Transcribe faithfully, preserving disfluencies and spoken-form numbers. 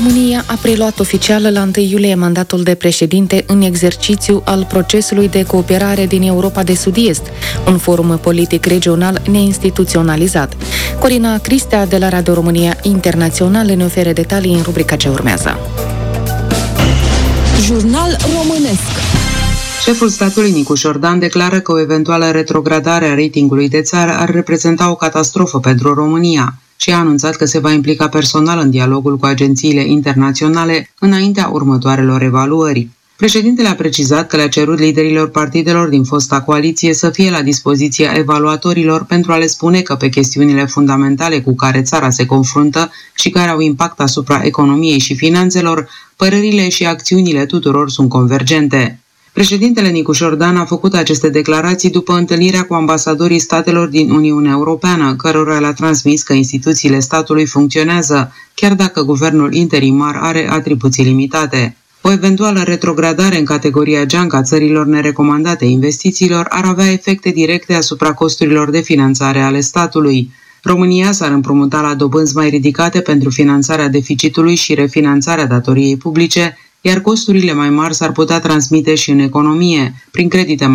România a preluat oficial la întâi iulie mandatul de președinte în exercițiu al procesului de cooperare din Europa de Sud-Est, un forum politic regional neinstituționalizat. Corina Cristea de la Radio România Internațional ne oferă detalii în rubrica ce urmează. Jurnal românesc. Șeful statului Nicu Șordan declară că o eventuală retrogradare a ratingului de țară ar reprezenta o catastrofă pentru România și a anunțat că se va implica personal în dialogul cu agențiile internaționale înaintea următoarelor evaluări. Președintele a precizat că le-a cerut liderilor partidelor din fosta coaliție să fie la dispoziția evaluatorilor pentru a le spune că pe chestiunile fundamentale cu care țara se confruntă și care au impact asupra economiei și finanțelor, părerile și acțiunile tuturor sunt convergente. Președintele Nicu Șordan a făcut aceste declarații după întâlnirea cu ambasadorii statelor din Uniunea Europeană, cărora le-a transmis că instituțiile statului funcționează, chiar dacă guvernul interimar are atribuții limitate. O eventuală retrogradare în categoria geancă a țărilor nerecomandate investițiilor ar avea efecte directe asupra costurilor de finanțare ale statului. România s-ar împrumuta la dobânzi mai ridicate pentru finanțarea deficitului și refinanțarea datoriei publice, iar costurile mai mari s-ar putea transmite și în economie, prin credite